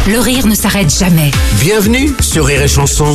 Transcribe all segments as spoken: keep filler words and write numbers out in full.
Le rire ne s'arrête jamais. Bienvenue sur Rire et Chanson.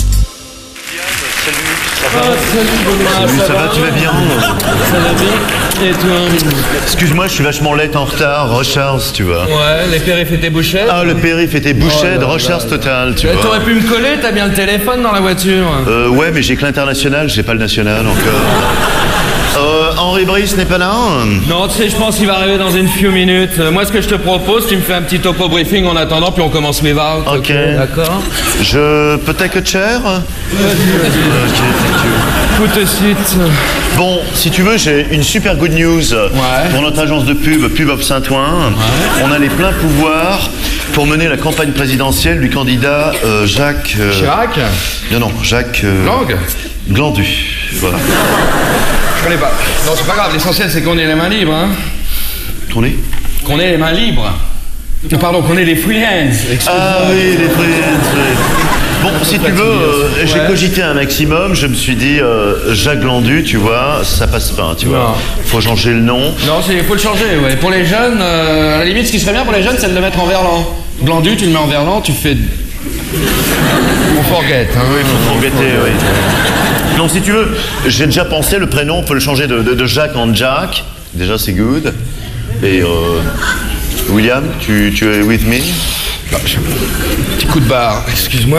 Ah, salut Benoît, Salut, ça, ça va, tu vas bien? Ça va bien. Et toi? Excuse-moi, je suis vachement late en retard, Rochers, tu vois. Ouais, les périphes étaient bouchettes. Ah, le périph' était bouché Oh de là Rochers là. total, tu Euh, vois. T'aurais pu me coller, t'as bien le téléphone dans la voiture. Euh, ouais, mais j'ai que l'international, j'ai pas le national encore. Euh, Henri Brice n'est pas là? Non, tu sais, je pense qu'il va arriver dans une few minutes. Euh, moi, ce que je te propose, tu me fais un petit topo briefing en attendant, puis on commence les votes. Ok. D'accord. Je peux take a chair? Vas-y, vas-y. Ok, thank you. Tout de suite. Bon, si tu veux, j'ai une super good news Ouais. pour notre agence de pub, Pub of Saint-Ouen. On a les pleins pouvoirs pour mener la campagne présidentielle du candidat euh, Jacques... euh, Chirac? Non, non, Jacques... euh, Lang? Glandu, voilà. Je connais pas. Non, c'est pas grave, l'essentiel c'est qu'on ait les mains libres, hein. Tournez. Qu'on ait les mains libres. Euh, Pardon, qu'on ait les free hands. Excuse-moi. Ah oui, les friends, oui. Bon, si tu veux, euh, j'ai Ouais. cogité un maximum, je me suis dit, euh, Jacques Glandu, tu vois, ça passe pas, tu vois. Non. Faut changer le nom. Non, il faut le changer, ouais. Pour les jeunes, euh, à la limite, ce qui serait bien pour les jeunes, c'est de le mettre en verlan. Glandu, tu le mets en verlan, tu fais... On forget, hein. Oui, faut forgetter, oui. Non, si tu veux, j'ai déjà pensé, le prénom, on peut le changer de, de, de Jacques en Jack. Déjà, c'est good. Et, euh, William, tu, tu es with me? Ah, je- Petit coup de barre, excuse-moi.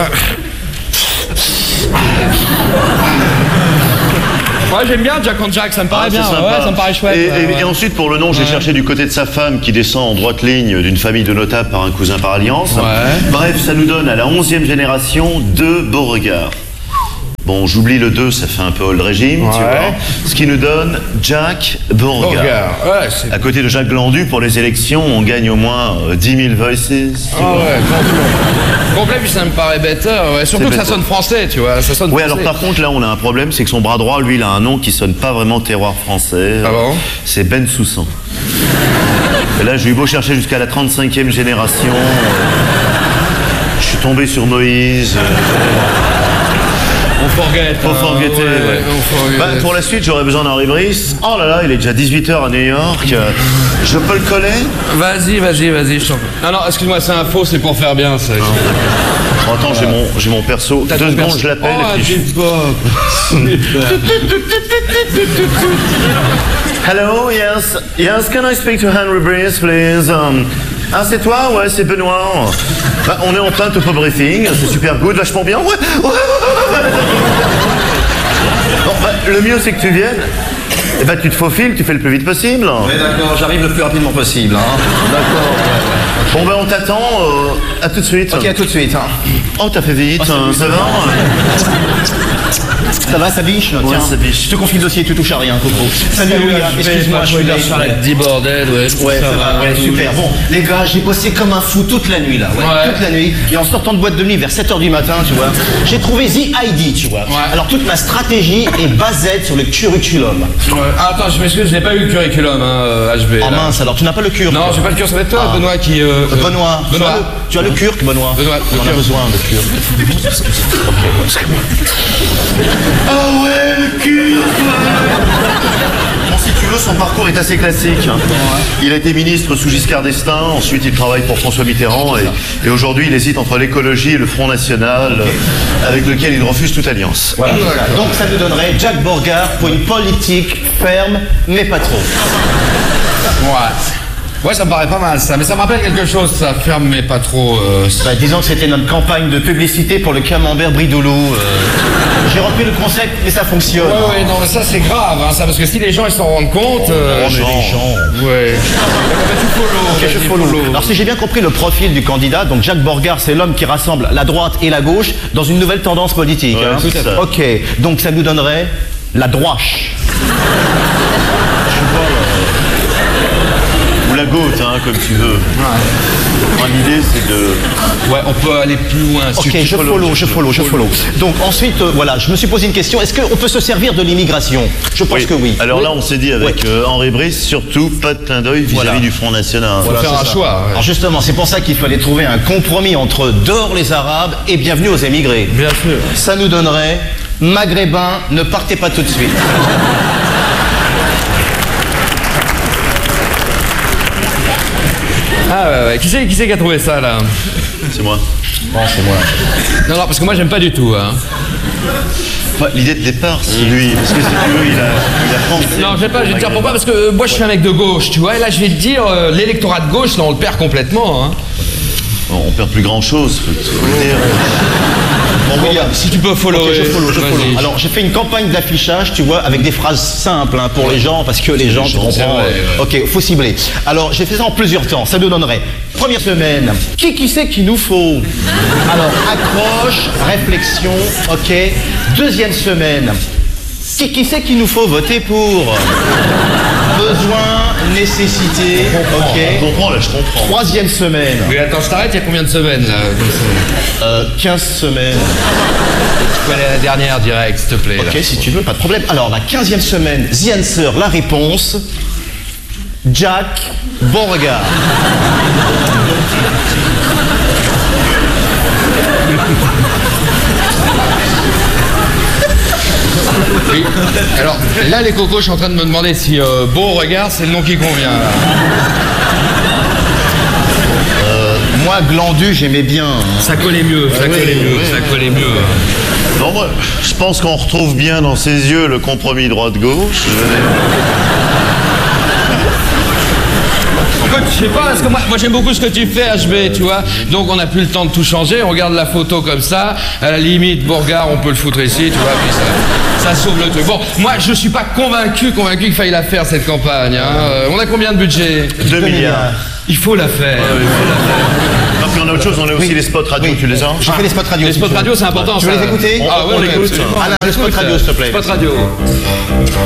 Ouais, j'aime bien Jack on Jack, ça me paraît Ah, bien. c'est Ouais, sympa. ça me paraît chouette. Et, et- ouais, ouais. et ensuite, pour le nom, j'ai Ouais. cherché du côté de sa femme qui descend en droite ligne d'une famille de notables par un cousin par alliance. Ouais. Bref, ça nous donne à la onzième génération deux Beauregard. Bon, j'oublie le deux, ça fait un peu old régime, tu Ouais. vois. Ce qui nous donne Jack Beauregard. Beauregard, ouais, c'est... À côté de Jacques Glandu, pour les élections, on gagne au moins euh, dix mille voices. tu Ah vois. ouais, complet. Complet, puis ça me paraît better, ouais. Surtout C'est que ça better. sonne français, tu vois, ça sonne Oui, français. alors par contre, là, on a un problème, c'est que son bras droit, lui, il a un nom qui sonne pas vraiment terroir français. Ah bon? C'est Ben Soussan. Et là, j'ai eu beau chercher jusqu'à la trente-cinquième génération. euh, Je suis tombé sur Moïse. euh, On forget. Faut hein, forgetter, ouais, ouais. on forget. Bah, pour la suite, j'aurais besoin d'Henri Brice. Oh là là, il est déjà dix-huit heures à New York. Euh, Je peux le coller? Vas-y, vas-y, vas-y, je t'en prie. Non, non, excuse-moi, c'est un faux, c'est pour faire bien, ça. Oh, attends, j'ai mon, j'ai mon perso. T'as Deux ton secondes, perso. je l'appelle. Oh, et puis je- dis pas. Hello, yes, yes, can I speak to Henry Brice, please? Um, ah, c'est toi? Ouais, c'est Benoît. Bah, on est en plein topo briefing, c'est super good, vachement bien. Ouais, ouais, ouais, ouais. Bon, bah, le mieux, c'est que tu viennes. Et bah, tu te faufiles, tu fais le plus vite possible. Oui, d'accord, j'arrive le plus rapidement possible. Hein. D'accord. Bon, bah, on t'attend. euh, à tout de suite. Ok, à tout de suite. Hein. Oh, t'as fait vite, Oh, hein, ça ça va? Ça va, ça biche? Ouais, Tiens, ça biche. je te confie le dossier, tu touches à rien, Coco. Salut, William, excuse-moi, je suis là. avec dix bordels, ouais. Ouais, ça ça va, ouais, super. Bon, les gars, j'ai bossé comme un fou toute la nuit, là. Ouais, Ouais. toute la nuit. Et en sortant de boîte de nuit vers sept heures du matin, tu vois, j'ai trouvé The I D, tu vois. Ouais. Alors, toute ma stratégie est basée sur le curriculum. Ouais. Ah, attends, je m'excuse, je n'ai pas eu le curriculum, hein, euh, H B. Oh là. mince, alors tu n'as pas le cure. Non, toi. j'ai pas le cure, ça va être toi, Ah. Benoît, qui. Euh, Euh, Benoît. Benoît. Tu as le, tu as le curque, Benoît. Benoît, le On en a curque. besoin de curque. Ah ouais, le cul. Bon, si tu veux, son parcours est assez classique. Il a été ministre sous Giscard d'Estaing, ensuite il travaille pour François Mitterrand et, et aujourd'hui il hésite entre l'écologie et le Front National euh, avec lequel il refuse toute alliance. Voilà. Donc ça nous donnerait Jack Beauregard pour une politique ferme, mais pas trop. Ouais. Ouais, ça me paraît pas mal ça, mais ça me rappelle quelque chose, ça ferme mais pas trop. Euh... Bah, disons que c'était notre campagne de publicité pour le camembert Bridoulou. euh. J'ai repris le concept, mais ça fonctionne. Ouais, ouais, non, mais ça c'est grave, hein, ça, parce que si les gens ils s'en rendent compte. euh, Oh, mais gens. les gens. Ouais. Bah, tu follow, Ok, je vas-y, follow. Alors si j'ai bien compris le profil du candidat, donc Jacques Beauregard, c'est l'homme qui rassemble la droite et la gauche dans une nouvelle tendance politique. Ouais, hein. tout à fait. Ok, donc ça nous donnerait la droiche. Ou la goutte, hein, comme tu veux. Enfin, l'idée c'est de... Ouais, on peut aller plus loin. si Ok, tu je follow, follow, je follow, je follow. Donc ensuite, euh, voilà, je me suis posé une question. Est-ce qu'on peut se servir de l'immigration? Je pense que oui. Alors là on s'est dit avec Ouais. euh, Henri Brice, surtout pas de clin d'œil vis-à-vis Voilà. du Front National. Faut faire c'est un ça. choix. Ouais. Alors justement, c'est pour ça qu'il fallait trouver un compromis entre dehors les Arabes et bienvenue aux émigrés. Bien sûr. Ça nous donnerait Maghrébins, ne partez pas tout de suite. Ah ouais, ouais. Qui c'est qui, c'est qui a trouvé ça là? C'est moi. Bon, c'est moi. Non, non, parce que moi, j'aime pas du tout. Hein. Enfin, l'idée de départ, c'est lui. Parce que si tu veux, il a, il a pensé. Non, je vais pas, je vais te dire pourquoi, parce que euh, moi, je suis un mec de gauche, tu vois, et là, je vais te dire, euh, l'électorat de gauche, là, on le perd complètement. Hein. Bon, on perd plus grand-chose, faut, faut le dire. Bon, William, Si tu peux follow. ok, je follow, je vas-y. follow. Alors, j'ai fait une campagne d'affichage, tu vois, avec des phrases simples hein, pour les gens, parce que les gens, tu comprends. c'est vrai, euh, Ok, faut cibler. Alors, j'ai fait ça en plusieurs temps. Ça nous donnerait. Première semaine, qui qui c'est qu'il nous faut? Alors, accroche, réflexion, ok. Deuxième semaine, qui qui c'est qu'il nous faut voter pour? Besoin, nécessité, Je ok. comprends, là, je comprends. Troisième semaine, Oui, attends, je t'arrête, il y a combien de semaines, là euh, quinze semaines. Tu peux aller à la dernière direct, s'il te plaît. Ok, là. si tu veux, pas de problème. Alors, la quinzième semaine, The Answer, la réponse. Jack Beauregard. Oui. Alors, là, les cocos, je suis en train de me demander si euh, Beauregard, c'est le nom qui convient. Là. Moi, Glandu, j'aimais bien. hein. Ça collait mieux, ça oui, collait mieux, oui, ça oui. collait mieux. Non, moi, je pense qu'on retrouve bien dans ses yeux le compromis droite-gauche. Écoute, je sais pas, parce que moi, moi j'aime beaucoup ce que tu fais, H B, tu vois. Donc on n'a plus le temps de tout changer, on regarde la photo comme ça. À la limite, Beauregard, on peut le foutre ici, tu vois, puis ça, ça sauve le truc. Bon, moi je suis pas convaincu, convaincu qu'il faille la faire cette campagne. Hein. Euh, on a combien de budget? deux milliards. Il faut la faire. il faut la faire. Non, puis on a autre chose, on a aussi Oui. les spots radio, Oui. tu les as? J'ai fait les spots radio. Les si spots tu veux. radio, c'est important. Tu veux ça. les écouter Ah ouais, On ouais, l'écoute. absolument. Alain, les spots Écoute, radio, s'il te plaît. Spots radio.